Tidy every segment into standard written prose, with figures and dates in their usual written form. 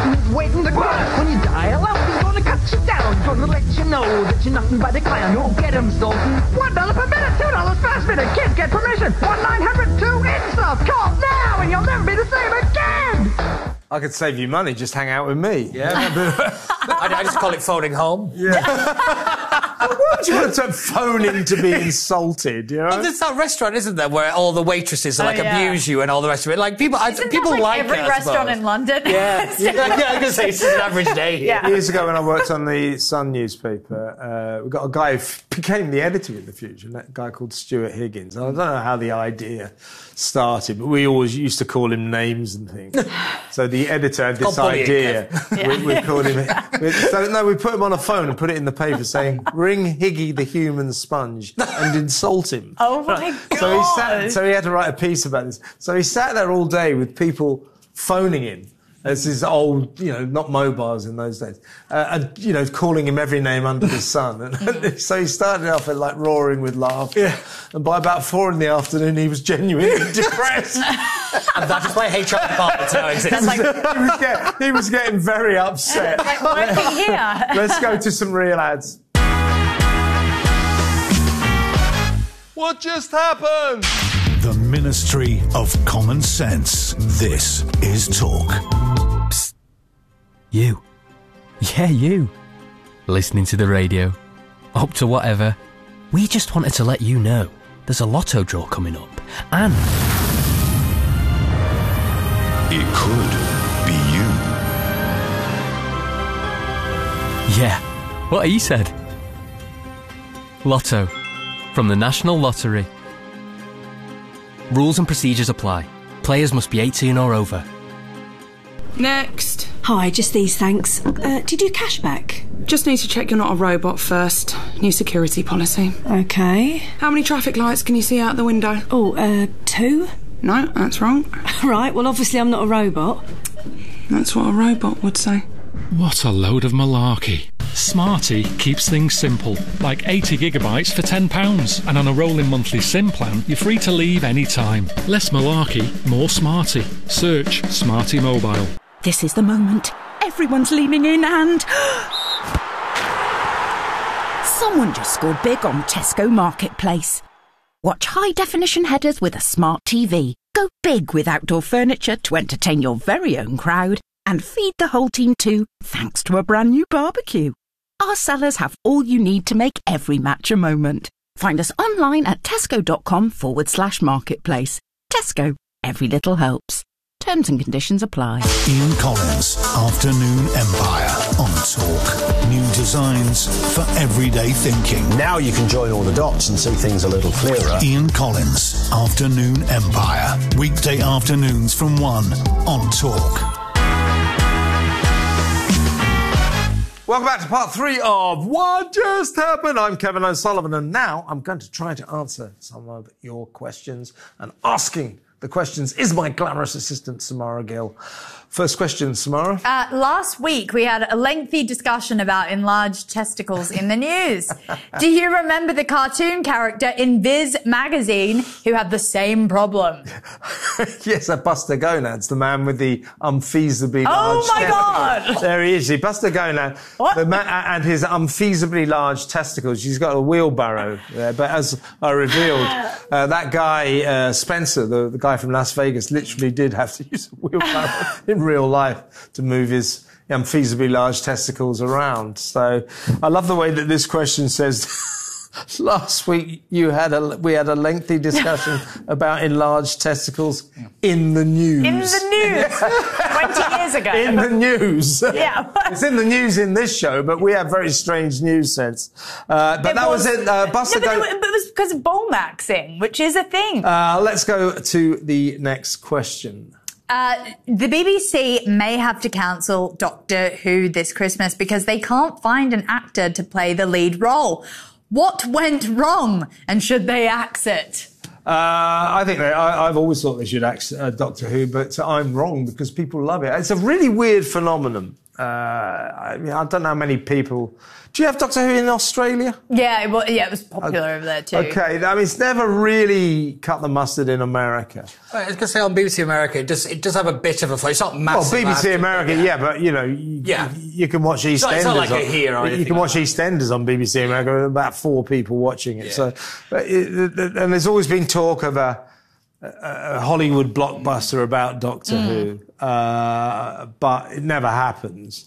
is waiting to cry. When you die, he's gonna cut you down. He's gonna let you know that you're nothing but a clown. You'll get him Sultan. $1 per minute, $2 fast minute. Kids get permission. 1-900-2-INSUB. Call now and you'll never be the same again. I could save you money, just hang out with me. Yeah. I just call it phoning home. Yeah. Why would you want to phone in to be insulted, you know? Well, there's that restaurant, isn't there, where all the waitresses abuse you and all the rest of it. Like, people like every it, restaurant in London. Yeah. I was going to say, it's an average day here. Yeah. Years ago when I worked on the Sun newspaper, we got a guy who became the editor in the future, a guy called Stuart Higgins. I don't know how the idea started, but we always used to call him names and things. So the editor had this idea. We called him... we put him on a phone and put it in the paper saying, ring Higgy the human sponge and insult him. Oh, my God. So he had to write a piece about this. So he sat there all day with people phoning him. This is old, not mobiles in those days. And, calling him every name under the sun. And so he started off at, roaring with laughter. Yeah. And by about 4 PM, he was genuinely depressed. And that is why HR departments now exist. He was getting very upset. Working here. Let's go to some real ads. What just happened? The Ministry of Common Sense. This is Talk. Psst. You. Yeah, you. Listening to the radio. Up to whatever. We just wanted to let you know there's a lotto draw coming up. And... it could be you. Yeah, what he said. Lotto. From the National Lottery. Rules and procedures apply. Players must be 18 or over. Next. Hi, just these, thanks. Do you do cashback? Just need to check you're not a robot first. New security policy. OK. How many traffic lights can you see out the window? 2? No, that's wrong. Right, well, obviously I'm not a robot. That's what a robot would say. What a load of malarkey. Smarty keeps things simple, like 80 gigabytes for £10, and on a rolling monthly SIM plan, you're free to leave any time. Less malarkey, more Smarty. Search Smarty Mobile. This is the moment. Everyone's leaning in and... someone just scored big on Tesco Marketplace. Watch high-definition headers with a smart TV. Go big with outdoor furniture to entertain your very own crowd. And feed the whole team too, thanks to a brand new barbecue. Our sellers have all you need to make every match a moment. Find us online at tesco.com/marketplace. Tesco, every little helps. Terms and conditions apply. Ian Collins, Afternoon Empire on Talk. New designs for everyday thinking. Now you can join all the dots and see things a little clearer. Ian Collins, Afternoon Empire. Weekday afternoons from 1 on Talk. Welcome back to part 3 of What Just Happened. I'm Kevin O'Sullivan, and now I'm going to try to answer some of your questions. And asking the questions is my glamorous assistant, Samara Gill. First question, Samara. Last week, we had a lengthy discussion about enlarged testicles in the news. Do you remember the cartoon character in Viz magazine who had the same problem? Yes, Buster Gonads, the man with the unfeasibly large... Oh, my God! There he is, Buster Gonad. What? The man, and his unfeasibly large testicles. He's got a wheelbarrow there, but as I revealed, that guy, Spencer, the guy from Las Vegas, literally did have to use a wheelbarrow in real life to move his unfeasibly large testicles around. So I love the way that this question says, last week we had a lengthy discussion about enlarged testicles in the news. In the news. 20 years ago. In the news. Yeah. It's in the news in this show, but we have very strange news sense. But that was it. Buster but it was because of Bulmaxing, which is a thing. Let's go to the next question. The BBC may have to cancel Doctor Who this Christmas because they can't find an actor to play the lead role. What went wrong, and should they axe it? I think I've always thought they should axe Doctor Who, but I'm wrong because people love it. It's a really weird phenomenon. I mean, I don't know how many people. Do you have Doctor Who in Australia? Yeah, it was popular over there too. Okay, I mean, it's never really cut the mustard in America. I was going to say on BBC America, it does have a bit of a flow. It's not massive. Well, BBC America, yeah, but you know, you can watch EastEnders. It's not like a here or anything. You can watch EastEnders on BBC America with about 4 people watching it. Yeah. So, and there's always been talk of a Hollywood blockbuster about Doctor Who, but it never happens.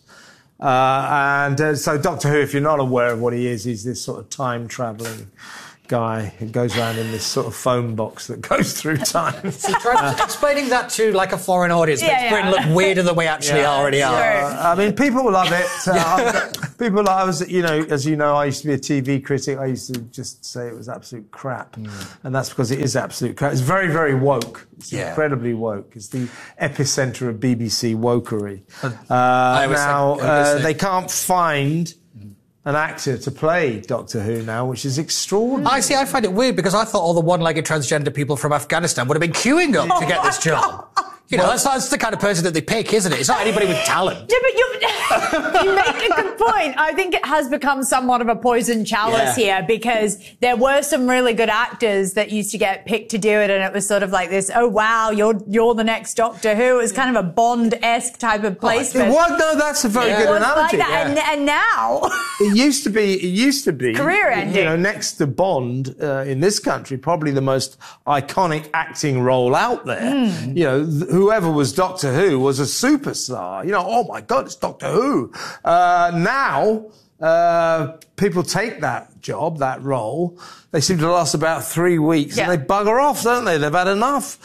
So Doctor Who, if you're not aware of what he is, he's this sort of time-travelling guy who goes around in this sort of phone box that goes through time. So explaining that to like a foreign audience makes Britain look weirder than we actually already are. I mean, people love it. People love it. You know, as you know, I used to be a TV critic. I used to just say it was absolute crap. And that's because it is absolute crap. It's very, very woke. It's incredibly woke. It's the epicenter of BBC wokery. Now, they can't find an actor to play Doctor Who now, which is extraordinary. I find it weird because I thought all the one-legged transgender people from Afghanistan would have been queuing up to get this job. You know, that's the kind of person that they pick, isn't it? It's not anybody with talent. Yeah, but you make a good point. I think it has become somewhat of a poison chalice here because there were some really good actors that used to get picked to do it, and it was sort of like this, oh wow, you're the next Doctor Who. It was kind of a Bond-esque type of placement. No, that's a very good analogy. Like that. And now it used to be career ending. You know, next to Bond in this country, probably the most iconic acting role out there. You know, whoever was Doctor Who was a superstar. You know, oh my God, it's Doctor Who. Now, people take that job, that role. They seem to last about 3 weeks and they bugger off, don't they? They've had enough.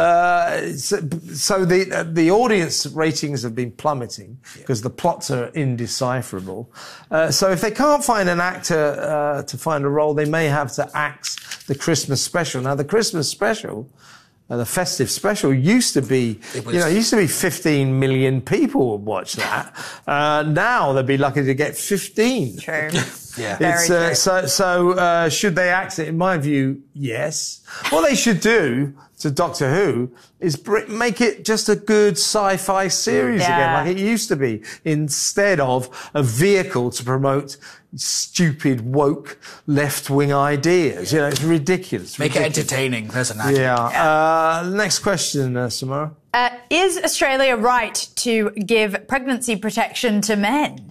So the audience ratings have been plummeting because the plots are indecipherable. So if they can't find an actor to find a role, they may have to axe the Christmas special. Now, the Christmas special, the festive special used to be, 15 million people would watch that. Now they'd be lucky to get 15. True. True. So should they axe it? In my view, yes. What they should do to Doctor Who is make it just a good sci-fi series again, like it used to be, instead of a vehicle to promote stupid, woke, left-wing ideas. You know, it's ridiculous. Make it entertaining. There's an idea. Next question, Samara. Is Australia right to give pregnancy protection to men?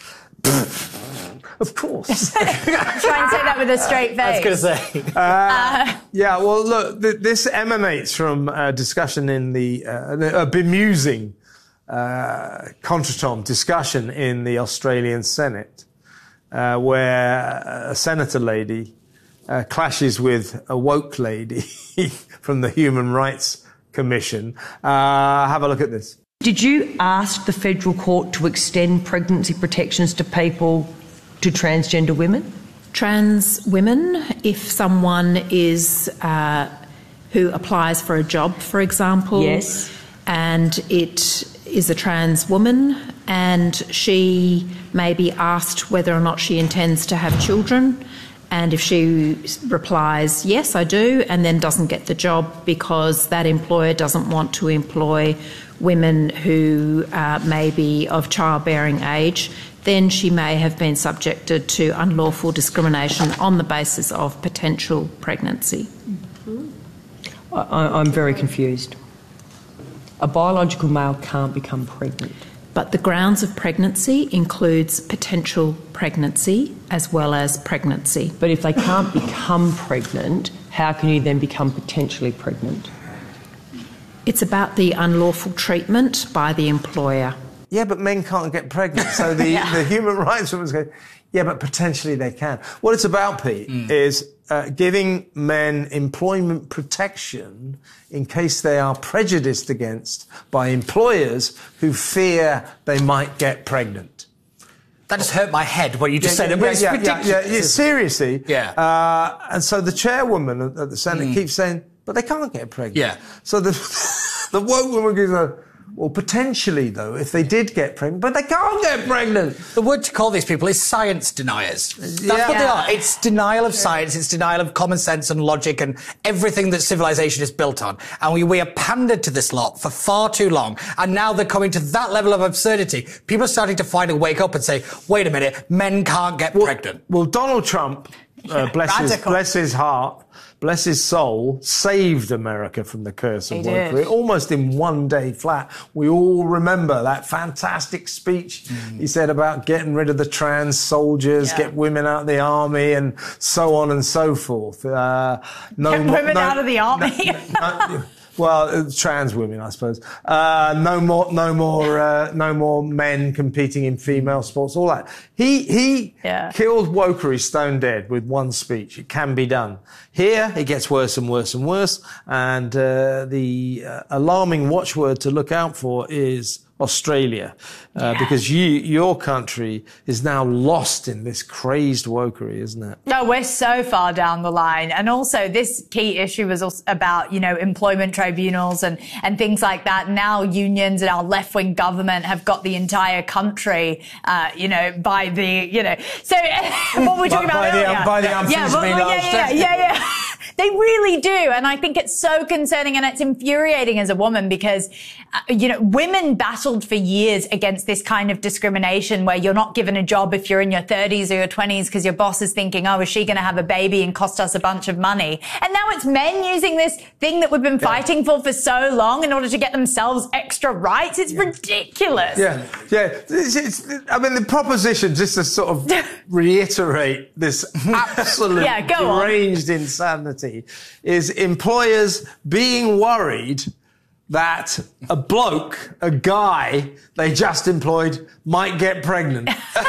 Of course. Try and say that with a straight face. I was going to say. Well, look, this emanates from a discussion in a bemusing contretemps discussion in the Australian Senate, where a senator lady clashes with a woke lady from the Human Rights Commission. Have a look at this. Did you ask the federal court to extend pregnancy protections to transgender women? Trans women, if someone is who applies for a job, for example, and it is a trans woman, and she may be asked whether or not she intends to have children, and if she replies, yes, I do, and then doesn't get the job because that employer doesn't want to employ women who may be of childbearing age, then she may have been subjected to unlawful discrimination on the basis of potential pregnancy. I'm very confused. A biological male can't become pregnant. But the grounds of pregnancy includes potential pregnancy as well as pregnancy. But if they can't become pregnant, how can you then become potentially pregnant? It's about the unlawful treatment by the employer. Yeah, but men can't get pregnant. So the human rights women's go, yeah, but potentially they can. What it's about, Pete, is giving men employment protection in case they are prejudiced against by employers who fear they might get pregnant. That just hurt my head, what you just said. It's ridiculous. Seriously. And so the chairwoman at the Senate keeps saying, but they can't get pregnant. So the woke woman goes, Well, potentially, though, if they did get pregnant, but they can't get pregnant. The word to call these people is science deniers. That's what they are. It's denial of science, it's denial of common sense and logic and everything that civilization is built on. And we have pandered to this lot for far too long. And now they're coming to that level of absurdity. People are starting to finally wake up and say, wait a minute, men can't get pregnant. Well, Donald Trump, bless his heart, bless his soul, saved America from the curse of wokery almost in one day flat. We all remember that fantastic speech he said about getting rid of the trans soldiers, get women out of the army, and so on and so forth. Women out of the army? Well, trans women, I suppose. No more men competing in female sports. All that. He killed wokery stone dead with one speech. It can be done. Here, it gets worse and worse and worse. And the alarming watchword to look out for is Australia, because your country is now lost in this crazed wokery, isn't it? No, we're so far down the line. And also this key issue was also about, employment tribunals and things like that. Now unions and our left-wing government have got the entire country, by the, so what we're talking about earlier. By the unfeasibly large deficit. Yeah. They really do. And I think it's so concerning and it's infuriating as a woman because, women battled for years against this kind of discrimination where you're not given a job if you're in your 30s or your 20s because your boss is thinking, oh, is she going to have a baby and cost us a bunch of money? And now it's men using this thing that we've been fighting for so long in order to get themselves extra rights. It's ridiculous. Yeah. The proposition, just to sort of reiterate this absolute deranged insanity, is employers being worried that a guy they just employed might get pregnant.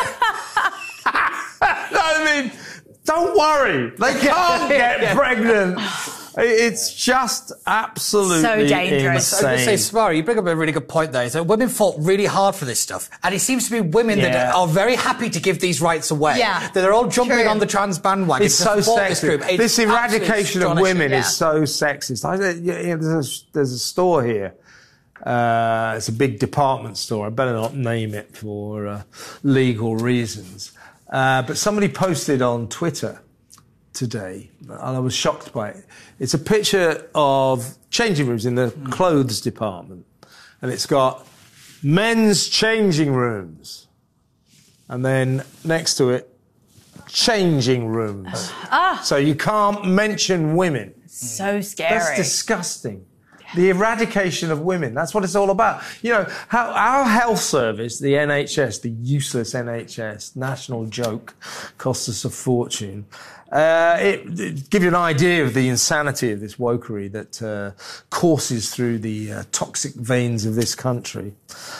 Don't worry. They can't get pregnant. It's just absolutely so dangerous. insane. I was going to say, Samara, you bring up a really good point there. So women fought really hard for this stuff. And it seems to be women that are very happy to give these rights away. Yeah. That they're all jumping on the trans bandwagon. It's so sexist. This eradication of women is so sexist. There's a store here. It's a big department store. I better not name it for legal reasons. But somebody posted on Twitter today, and I was shocked by it. It's a picture of changing rooms in the clothes department, and it's got men's changing rooms, and then next to it, changing rooms. So you can't mention women. So scary. That's disgusting. The eradication of women, that's what it's all about. How our health service, the NHS, the useless NHS, national joke, costs us a fortune. It give you an idea of the insanity of this wokery that courses through the toxic veins of this country.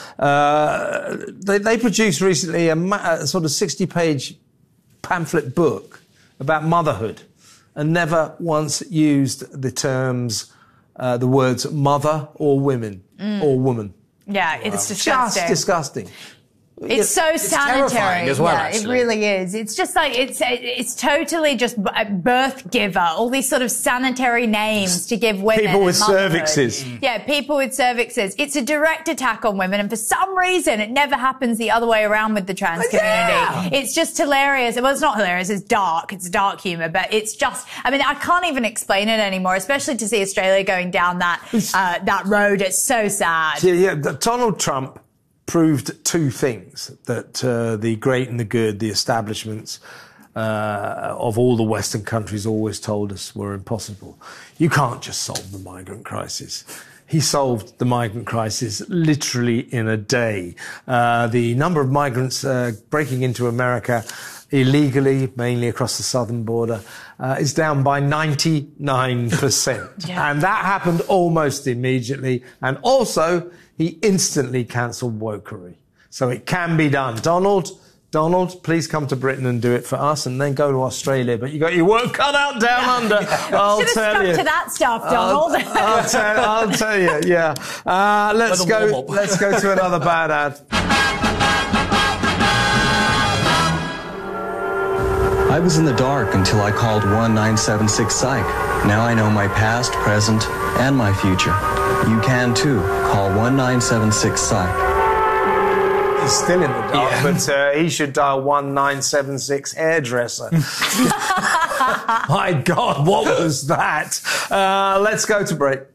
They produced recently a sort of 60-page pamphlet book about motherhood and never once used the terms the words mother or women or woman. Yeah, it's disgusting. Just disgusting. It's so sanitary. Terrifying as well, yeah, actually. It really is. It's just like, it's totally just birth giver, all these sort of sanitary names to give women. People with cervixes. Yeah, people with cervixes. It's a direct attack on women, and for some reason it never happens the other way around with the trans community. It's just hilarious. Well, it's not hilarious, it's dark. It's dark humour, but it's just, I can't even explain it anymore, especially to see Australia going down that road. It's so sad. Yeah, Donald Trump proved two things that the great and the good, the establishments of all the Western countries always told us were impossible. You can't just solve the migrant crisis. He solved the migrant crisis literally in a day. The number of migrants breaking into America illegally, mainly across the southern border, is down by 99%. And that happened almost immediately. And also, he instantly cancelled wokery. So it can be done. Donald, please come to Britain and do it for us, and then go to Australia. But you got your work cut out down under. I'll tell you. Should have stuck to that stuff, Donald. I'll tell you. Yeah. Let's go to another bad ad. I was in the dark until I called 1976 Psych. Now I know my past, present, and my future. You can too. Call 1976-PSYCH. He's still in the dark, but he should dial 1976 hairdresser. My God, what was that? Let's go to break.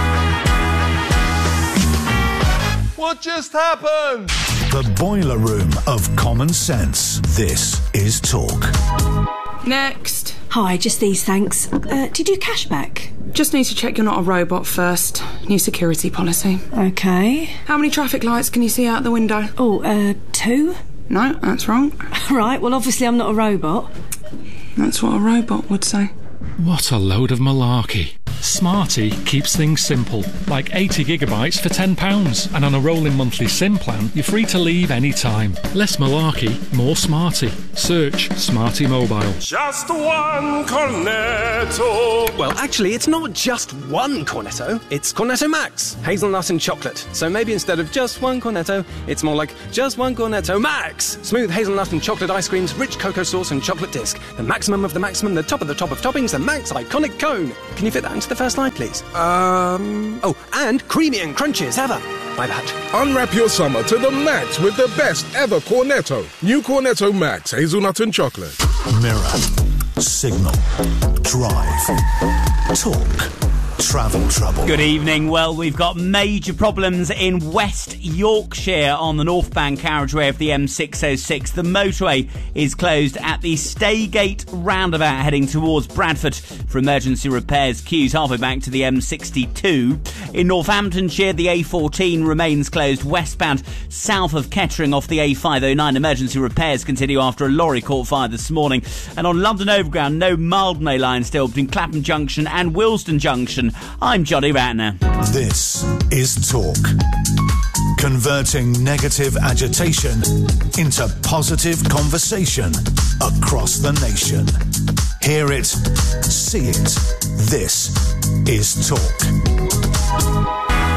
What just happened? The boiler room of common sense. This is Talk. Next. Hi, just these thanks. Do you do cashback? Just need to check you're not a robot first. New security policy. Okay. How many traffic lights can you see out the window? Oh, 2? No, that's wrong. Right, well, obviously I'm not a robot. That's what a robot would say. What a load of malarkey. Smarty keeps things simple, like 80 gigabytes for £10. And on a rolling monthly SIM plan, you're free to leave any time. Less malarkey, more Smarty. Search Smarty Mobile. Just one Cornetto. Well, actually, it's not just one Cornetto. It's Cornetto Max, hazelnut and chocolate. So maybe instead of just one Cornetto, it's more like just one Cornetto Max. Smooth hazelnut and chocolate ice creams, rich cocoa sauce and chocolate disc. The maximum of the maximum, the top of toppings, the Max iconic cone. Can you fit that into the first line, please? Oh, and creamy and crunchy as ever. My bad. Unwrap your summer to the max with the best ever Cornetto. New Cornetto Max, hazelnut and chocolate. Mirror, signal, drive, talk, travel trouble. Good evening. Well, we've got major problems in West Yorkshire on the northbound carriageway of the M606. The motorway is closed at the Staygate roundabout heading towards Bradford for emergency repairs. Queues halfway back to the M62. In Northamptonshire, the A14 remains closed westbound south of Kettering off the A509. Emergency repairs continue after a lorry caught fire this morning. And on London Overground, no Mildmay line still between Clapham Junction and Willesden Junction. I'm Johnny Ratner. This is Talk. Converting negative agitation into positive conversation across the nation. Hear it, see it. This is Talk.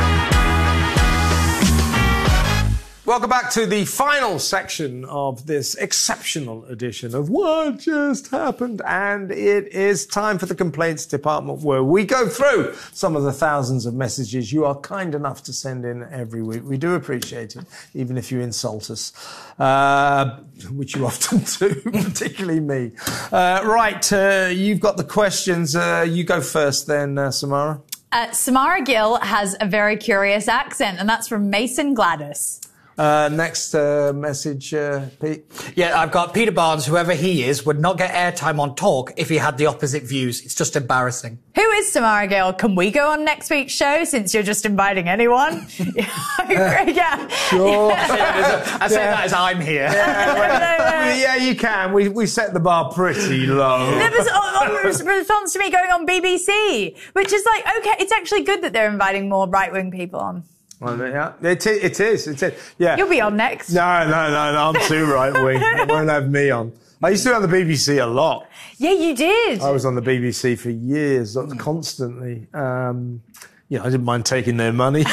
Welcome back to the final section of this exceptional edition of What Just Happened. And it is time for the complaints department, where we go through some of the thousands of messages you are kind enough to send in every week. We do appreciate it, even if you insult us, which you often do, particularly me. You've got the questions. You go first then, Samara. Samara Gill has a very curious accent, and that's from Mason Gladys. Next message, Pete. Yeah, I've got Peter Barnes, whoever he is, would not get airtime on Talk if he had the opposite views. It's just embarrassing. Who is Samara Gill? Can we go on next week's show since you're just inviting anyone? Yeah. Sure. I say that as I'm here. Yeah, you can. We set the bar pretty low. That was in response to me going on BBC, which is like, okay, it's actually good that they're inviting more right-wing people on. Well, yeah, it is. Yeah. You'll be on next. No, I'm too right-wing. They won't have me on. I used to be on the BBC a lot. Yeah, you did. I was on the BBC for years, constantly. I didn't mind taking their money.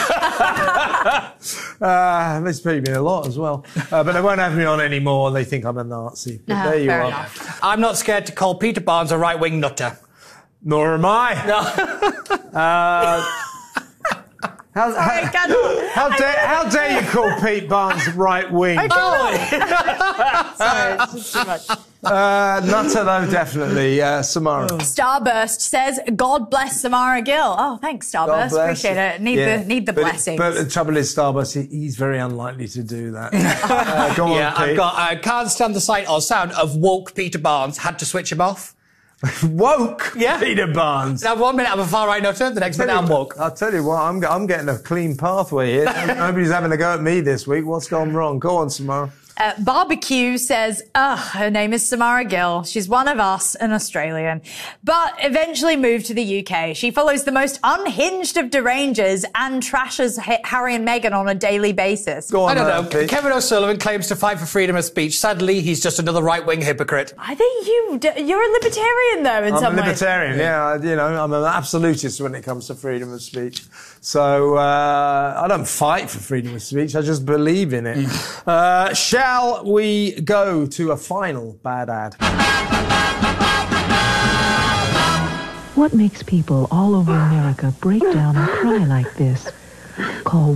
It's paid me a lot as well. But they won't have me on anymore. They think I'm a Nazi. But there you are. Enough. I'm not scared to call Peter Barnes a right-wing nutter. Nor am I. No. How dare you call Pete Barnes right wing? Sorry, it's just too much. Nutter though, definitely. Samara. Starburst says, "God bless Samara Gill." Oh, thanks, Starburst. Appreciate it. Need the blessings. But the trouble is, Starburst, he's very unlikely to do that. Go on, yeah, Pete. I can't stand the sight or sound of woke Peter Barnes. Had to switch him off. Woke? Yeah. Peter Barnes. Now, 1 minute I'm a far right nutter, the next minute I'm woke. I'll tell you what, I'm getting a clean pathway here. Nobody's having a go at me this week. What's gone wrong? Go on, Samara. Barbecue says, her name is Samara Gill. She's one of us, an Australian, but eventually moved to the UK. She follows the most unhinged of derangers and trashes Harry and Meghan on a daily basis. Go on, I don't know. Pete. Kevin O'Sullivan claims to fight for freedom of speech. Sadly, he's just another right-wing hypocrite. I think you're a libertarian, though, in some ways. I'm a libertarian, yeah. I'm an absolutist when it comes to freedom of speech. So I don't fight for freedom of speech. I just believe in it. Shall we go to a final bad ad? What makes people all over America break down and cry like this? Call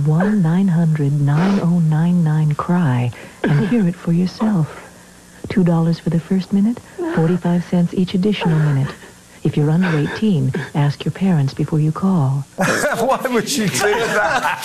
1-900-9099-CRY and hear it for yourself. $2 for the first minute, 45 cents each additional minute. If you're under 18, ask your parents before you call. Why would you do that?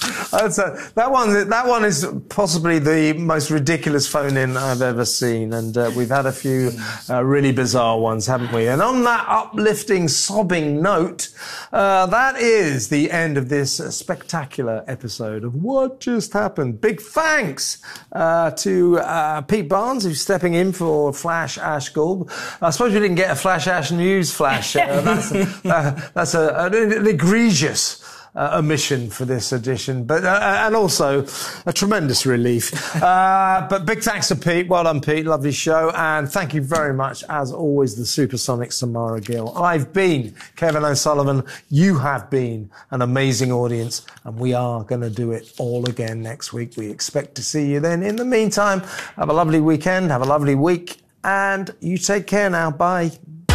That one is possibly the most ridiculous phone-in I've ever seen, and we've had a few really bizarre ones, haven't we? And on that uplifting, sobbing note, that is the end of this spectacular episode of What Just Happened. Big thanks to Pete Barnes, who's stepping in for Flash Ash Gould. I suppose we didn't get a Flash Ash News flash. That's an egregious omission for this edition, but and also a tremendous relief. But big thanks to Pete. Well done, Pete. Lovely show. And thank you very much, as always, the supersonic Samara Gill. I've been Kevin O'Sullivan. You have been an amazing audience, and we are going to do it all again next week. We expect to see you then. In the meantime, have a lovely weekend. Have a lovely week. And you take care now. Bye.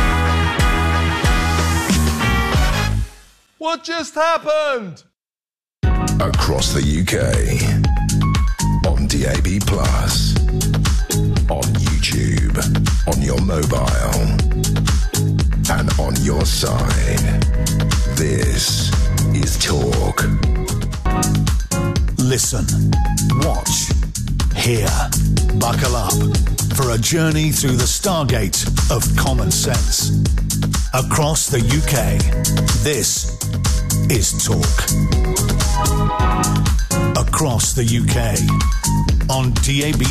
What just happened? Across the UK, on DAB+, on YouTube, on your mobile, and on your side. This is Talk. Listen, watch, hear, buckle up for a journey through the Stargate of common sense. Across the UK, this is Talk. Across the UK, on DAB+,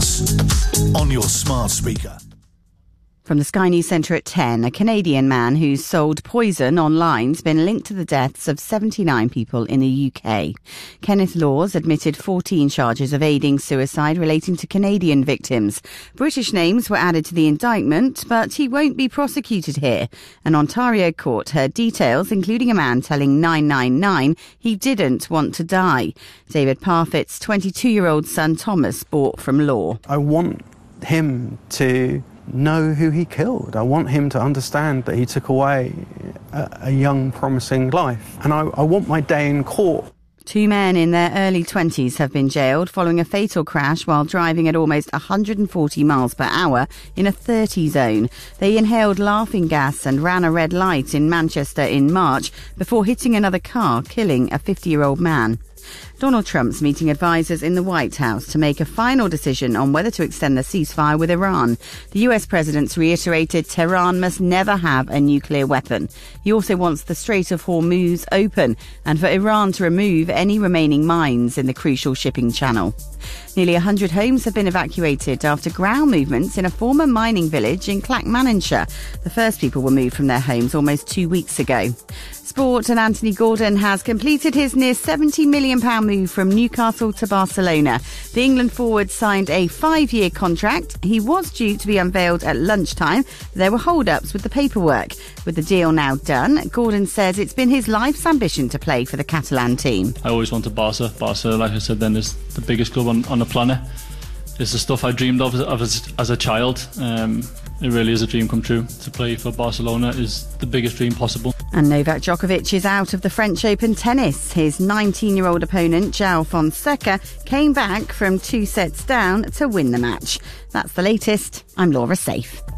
on your smart speaker. From the Sky News Centre at 10, a Canadian man who's sold poison online has been linked to the deaths of 79 people in the UK. Kenneth Laws admitted 14 charges of aiding suicide relating to Canadian victims. British names were added to the indictment, but he won't be prosecuted here. An Ontario court heard details, including a man telling 999 he didn't want to die. David Parfitt's 22-year-old son Thomas bought from law. I want him to know who he killed. I want him to understand that he took away a young, promising life. And I want my day in court. Two men in their early 20s have been jailed following a fatal crash while driving at almost 140 miles per hour in a 30 zone. They inhaled laughing gas and ran a red light in Manchester in March before hitting another car, killing a 50-year-old man. Donald Trump's meeting advisors in the White House to make a final decision on whether to extend the ceasefire with Iran. The US president's reiterated Tehran must never have a nuclear weapon. He also wants the Strait of Hormuz open and for Iran to remove any remaining mines in the crucial shipping channel. Nearly 100 homes have been evacuated after ground movements in a former mining village in Clackmannanshire. The first people were moved from their homes almost 2 weeks ago. Sport, and Anthony Gordon has completed his near £70 million move from Newcastle to Barcelona. The England forward signed a 5-year contract. He was due to be unveiled at lunchtime. There were hold-ups with the paperwork. With the deal now done, Gordon says it's been his life's ambition to play for the Catalan team. I always wanted Barca. Barca, like I said then, is the biggest club on the planet. It's the stuff I dreamed of as a child. It really is a dream come true. To play for Barcelona is the biggest dream possible. And Novak Djokovic is out of the French Open tennis. His 19-year-old opponent, João Fonseca, came back from 2 sets down to win the match. That's the latest. I'm Laura Safe.